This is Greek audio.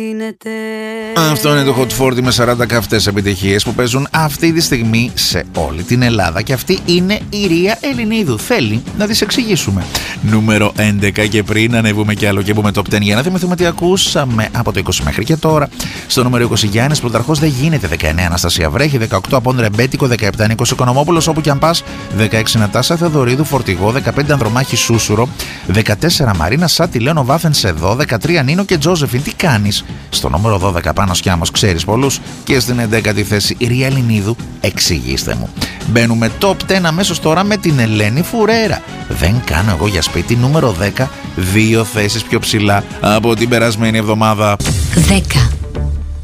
Αυτό είναι το Hot 40 με 40 καυτές επιτυχίες που παίζουν αυτή τη στιγμή σε όλη την Ελλάδα. Και αυτή είναι η Ρία Ελληνίδου. Θέλει να τις εξηγήσουμε. Νούμερο 11, και πριν ανεβούμε κι άλλο και πούμε top 10 για να θυμηθούμε τι ακούσαμε από το 20 μέχρι και τώρα. Στο νούμερο 20 Γιάννης Πρωταρχός δεν γίνεται. 19 Αναστασία Βρέχη. 18 Απόν Ρεμπέτικο. 17 Νίκος Οικονομόπουλος όπου κι αν πας. 16 Νατάσα Θεοδωρίδου Φορτηγό. 15 Ανδρομάχη Σούσουρο. 14 Μαρίνα Σάτι Λέωνο Βάθενς εδώ. 13 Νίνο και Τζόζεφιν. Τι κάνεις? Στο νούμερο 12 Πάνος Κιάμος, ξέρεις πολλούς. Και στην 11η θέση η Ρία Ελληνίδου, εξηγήστε μου. Μπαίνουμε top 10 αμέσως τώρα με την Ελένη Φουρέρα. Δεν κάνω εγώ για σπίτι. Νούμερο 10, 2 θέσεις πιο ψηλά από την περασμένη εβδομάδα. 10.